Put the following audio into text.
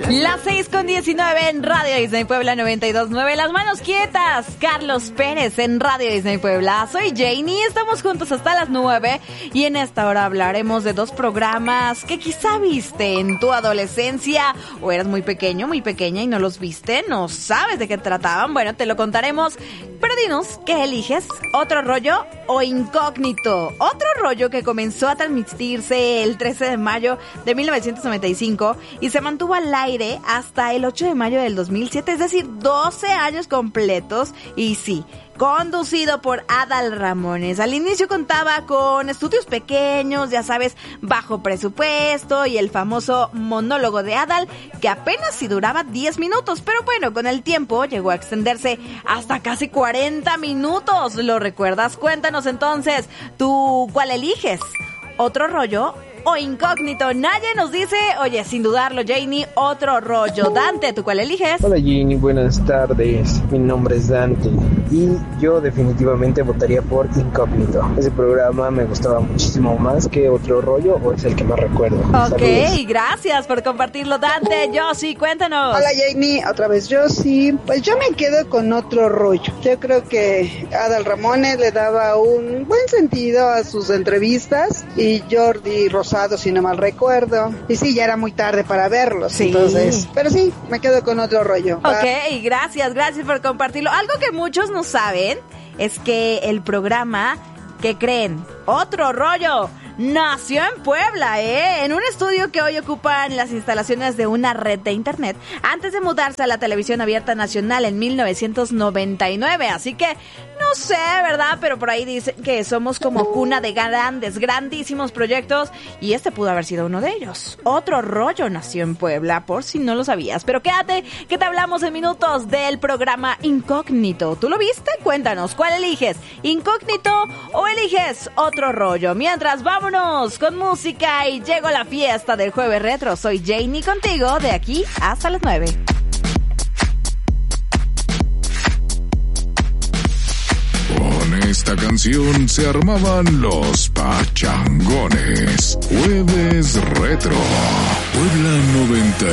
Las 6:19 en Radio Disney Puebla 92.9. Las manos quietas. Carlos Pérez en Radio Disney Puebla. Soy Janie. Estamos juntos hasta las 9. Y en esta hora hablaremos de dos programas que quizá viste en tu adolescencia. O eras muy pequeño, muy pequeña y no los viste. No sabes de qué trataban. Bueno, te lo contaremos. Pero dinos, ¿qué eliges? ¿Otro rollo o Incógnito? Otro rollo que comenzó a transmitirse el 13 de mayo de 1995 y se mantuvo al aire hasta el 8 de mayo del 2007, es decir, 12 años completos. Y sí, conducido por Adal Ramones. Al inicio contaba con estudios pequeños, ya sabes, bajo presupuesto y el famoso monólogo de Adal, que apenas si duraba 10 minutos, pero bueno, con el tiempo llegó a extenderse hasta casi 40 minutos. ¿Lo recuerdas? Cuéntanos entonces, ¿tú cuál eliges? ¿Otro rollo o Incógnito? Naye nos dice, oye, sin dudarlo, Janie, Otro rollo. Dante, ¿tú cuál eliges? Hola Janie, buenas tardes. Mi nombre es Dante y yo definitivamente votaría por Incógnito. Ese programa me gustaba muchísimo más que Otro rollo, o es el que más recuerdo. Ok, Saludos. gracias por compartirlo, Dante. Josie, cuéntanos. Hola Janie, otra vez Josie. Pues yo me quedo con Otro rollo. Yo creo que Adal Ramones le daba un buen sentido a sus entrevistas y Jordi Rosado, si no mal recuerdo. Y sí, ya era muy tarde para verlos. Sí. Entonces, pero sí, me quedo con Otro rollo. Ok, gracias por compartirlo. Algo que muchos no saben es que el programa, ¿qué creen? Otro rollo nació en Puebla, en un estudio que hoy ocupan las instalaciones de una red de internet antes de mudarse a la televisión abierta nacional en 1999, así que no sé, ¿verdad? Pero por ahí dicen que somos como cuna de grandísimos proyectos y este pudo haber sido uno de ellos. Otro rollo nació en Puebla, por si no lo sabías, pero quédate que te hablamos en minutos del programa Incógnito. ¿Tú lo viste? Cuéntanos, ¿cuál eliges? ¿Incógnito o eliges Otro rollo? Mientras, vámonos con música y llegó la fiesta del Jueves Retro. Soy Janie contigo de aquí hasta las 9. Con esta canción se armaban los pachangones. Jueves Retro. Puebla 90.